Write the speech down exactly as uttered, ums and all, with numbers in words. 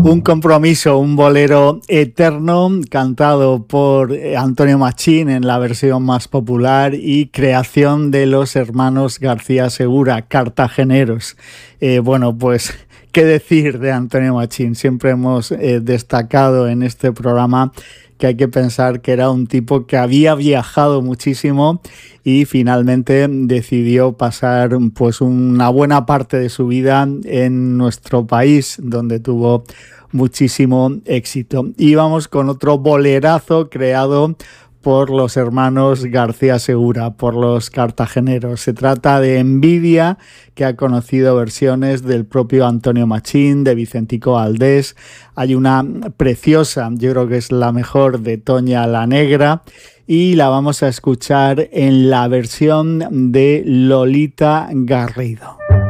Un compromiso, un bolero eterno cantado por Antonio Machín en la versión más popular y creación de los hermanos García Segura, cartageneros. Eh, bueno, pues, ¿qué decir de Antonio Machín? Siempre hemos eh, destacado en este programa que hay que pensar que era un tipo que había viajado muchísimo y finalmente decidió pasar pues una buena parte de su vida en nuestro país, donde tuvo muchísimo éxito. Y vamos con otro bolerazo creado por los hermanos García Segura, por los cartageneros. Se trata de Envidia, que ha conocido versiones del propio Antonio Machín, de Vicentico Valdés. Hay una preciosa, yo creo que es la mejor, de Toña la Negra, y la vamos a escuchar en la versión de Lolita Garrido.